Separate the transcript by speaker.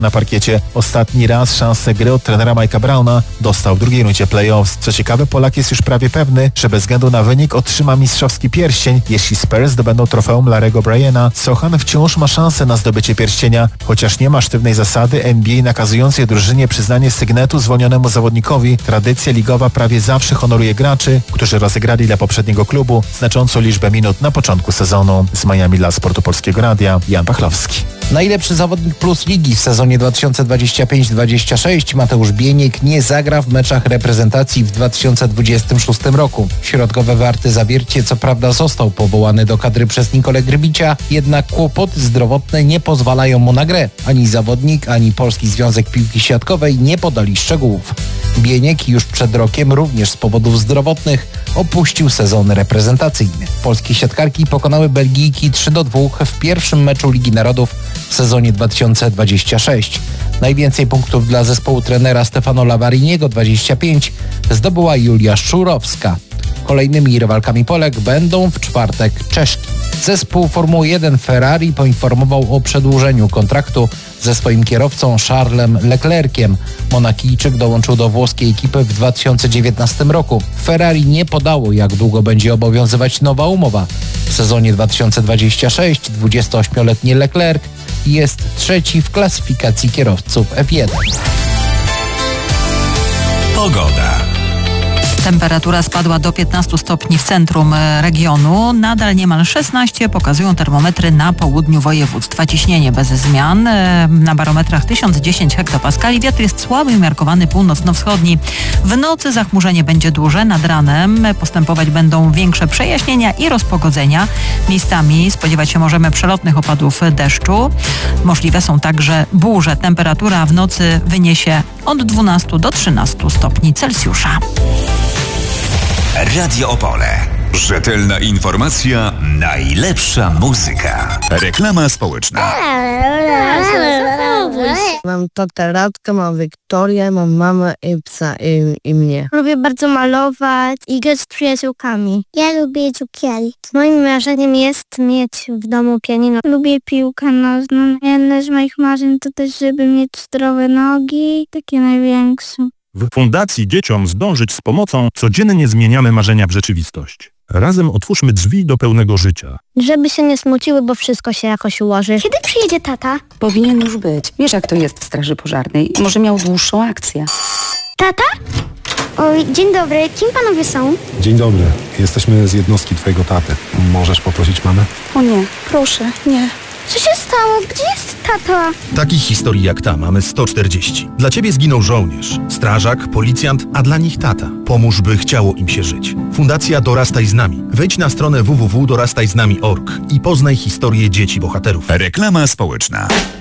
Speaker 1: na parkiecie. Ostatni raz szansę gry od trenera Mike'a Browna dostał w drugiej rundzie playoffs. Co ciekawe, Polak jest już prawie pewny, że bez względu na wynik otrzyma mistrzowski pierścień. Jeśli Spurs zdobędą trofeum Larry'ego Bryana, Sochan wciąż ma szansę na zdobycie pierścienia, chociaż nie ma sztywnej zasady NBA nakazującej drużynie przyznanie sygnetu zwolnionemu zawodnikowi. Tradycja ligowa prawie zawsze honoruje graczy, którzy rozegrali dla poprzedniego klubu znaczącą liczbę minut na początku sezonu. Z Miami dla Sportu Polskiego Radia, Jan Pachlowski.
Speaker 2: Najlepszy zawodnik plus ligi w sezonie 2025-26 Mateusz Bieniek nie zagra w meczach reprezentacji w 2026 roku. Środkowy Warty Zawiercie co prawda został powołany do kadry przez Nikolę Grbicia, jednak kłopoty zdrowotne nie pozwalają mu na grę. Ani zawodnik, ani Polski Związek Piłki Siatkowej nie podali szczegółów. Bieniek już przed rokiem, również z powodów zdrowotnych, opuścił sezon reprezentacyjny. Polskie siatkarki pokonały Belgijki 3-2 w pierwszym meczu Ligi Narodów w sezonie 2026. Najwięcej punktów dla zespołu trenera Stefano Lavariniego, 25, zdobyła Julia Szczurowska. Kolejnymi rywalkami Polek będą w czwartek Czeszki. Zespół Formuły 1 Ferrari poinformował o przedłużeniu kontraktu ze swoim kierowcą Charlesem Leclerciem. Monakijczyk dołączył do włoskiej ekipy w 2019 roku. Ferrari nie podało, jak długo będzie obowiązywać nowa umowa. W sezonie 2026 28-letni Leclerc jest trzeci w klasyfikacji kierowców F1.
Speaker 3: Pogoda.
Speaker 4: Temperatura spadła do 15 stopni w centrum regionu. Nadal niemal 16 pokazują termometry na południu województwa. Ciśnienie bez zmian. Na barometrach 1010 hektopaskali. Wiatr jest słaby i umiarkowany północno-wschodni. W nocy zachmurzenie będzie duże. Nad ranem postępować będą większe przejaśnienia i rozpogodzenia. Miejscami spodziewać się możemy przelotnych opadów deszczu. Możliwe są także burze. Temperatura w nocy wyniesie od 12 do 13 stopni Celsjusza.
Speaker 3: Radio Opole. Rzetelna informacja, najlepsza muzyka. Reklama społeczna.
Speaker 5: Mam tatę Radka, mam Wiktorię, mam mamę i psa i mnie.
Speaker 6: Lubię bardzo malować i grać z przyjaciółkami. Ja lubię cukierki. Moim marzeniem jest mieć w domu pianino. Lubię piłkę nożną. Jedne z moich marzeń to też, żeby mieć zdrowe nogi, takie największe.
Speaker 7: W Fundacji Dzieciom Zdążyć z Pomocą codziennie zmieniamy marzenia w rzeczywistość. Razem otwórzmy drzwi do pełnego życia.
Speaker 6: Żeby się nie smuciły, bo wszystko się jakoś ułoży. Kiedy przyjedzie tata?
Speaker 8: Powinien już być. Wiesz, jak to jest w Straży Pożarnej. Może miał dłuższą akcję.
Speaker 6: Tata? Oj, dzień dobry. Kim panowie są?
Speaker 9: Dzień dobry. Jesteśmy z jednostki twojego taty. Możesz poprosić mamę?
Speaker 8: O nie, proszę, nie.
Speaker 6: Co się stało? Gdzie jest tata?
Speaker 10: Takich historii jak ta mamy 140. Dla ciebie zginął żołnierz, strażak, policjant, a dla nich tata. Pomóż, by chciało im się żyć. Fundacja Dorastaj z nami. Wejdź na stronę www.dorastajznami.org i poznaj historię dzieci bohaterów.
Speaker 3: Reklama społeczna.